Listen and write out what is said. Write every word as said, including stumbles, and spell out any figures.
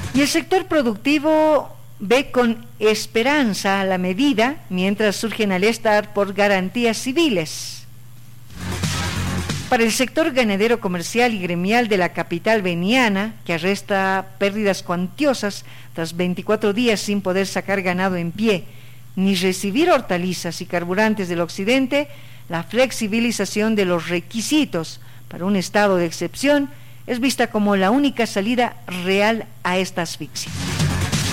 Y el sector productivo ve con esperanza la medida mientras surgen alertas por garantías civiles. Para el sector ganadero comercial y gremial de la capital veniana, que arresta pérdidas cuantiosas tras veinticuatro días sin poder sacar ganado en pie, ni recibir hortalizas y carburantes del occidente, la flexibilización de los requisitos para un estado de excepción es vista como la única salida real a esta asfixia.